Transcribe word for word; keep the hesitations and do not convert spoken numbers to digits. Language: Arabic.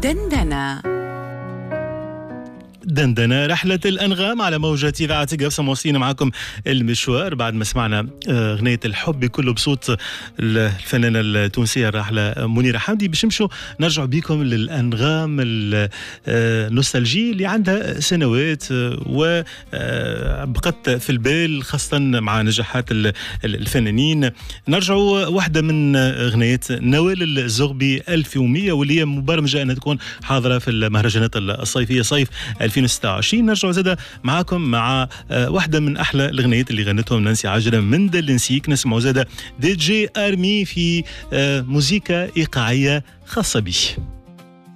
دندنة دندنة رحلة الأنغام على موجة إذاعة قفصة. موصلين معكم المشوار بعد ما سمعنا أغنية الحب بكل بصوت الفنانة التونسية الراحلة منيرة حمدي. باش نمشوا نرجع بكم للأنغام النوستالجي اللي عندها سنوات وبقت في البال خاصة مع نجاحات الفنانين. نرجعوا واحدة من أغنيات نوال الزغبي ألف ومية واللي هي مبرمجة أنها تكون حاضرة في المهرجانات الصيفية صيف ألفين وستة وعشرين. نرجع زاده معاكم مع واحدة من أحلى الأغنيات اللي غنتهم نانسي عجرم من دلنسيك. نسمعوا زاده دي جي أرمي في موسيقى إيقاعية خاصة به.